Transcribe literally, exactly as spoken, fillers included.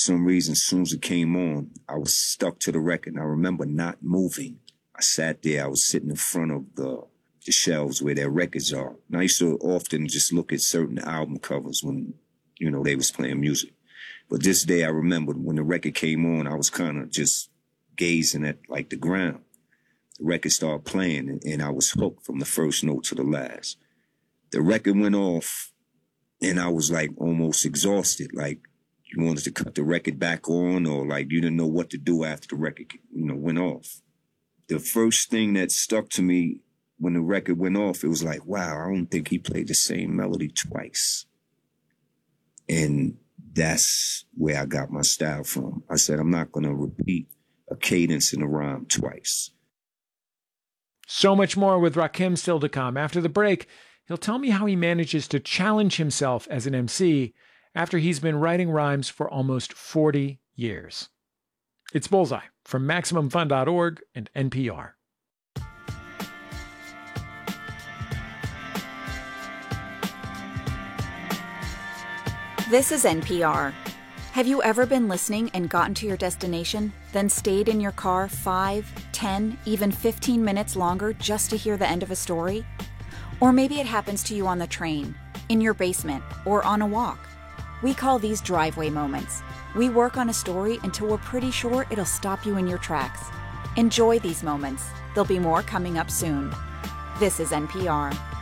some reason, as soon as it came on, I was stuck to the record. And I remember not moving. I sat there. I was sitting in front of the, the shelves where their records are. And I used to often just look at certain album covers when, you know, they was playing music. But this day I remembered when the record came on, I was kind of just gazing at, like, the ground. The record started playing, and, and I was hooked from the first note to the last. The record went off, and I was, like, almost exhausted. Like, you wanted to cut the record back on, or, like, you didn't know what to do after the record, you know, went off. The first thing that stuck to me when the record went off, it was like, wow, I don't think he played the same melody twice. And that's where I got my style from. I said, I'm not going to repeat a cadence in a rhyme twice. So much more with Rakim still to come. After the break, he'll tell me how he manages to challenge himself as an M C after he's been writing rhymes for almost forty years. It's Bullseye from Maximum Fun dot org and N P R. This is N P R. Have you ever been listening and gotten to your destination, then stayed in your car five, ten, even fifteen minutes longer just to hear the end of a story? Or maybe it happens to you on the train, in your basement, or on a walk. We call these driveway moments. We work on a story until we're pretty sure it'll stop you in your tracks. Enjoy these moments. There'll be more coming up soon. This is N P R.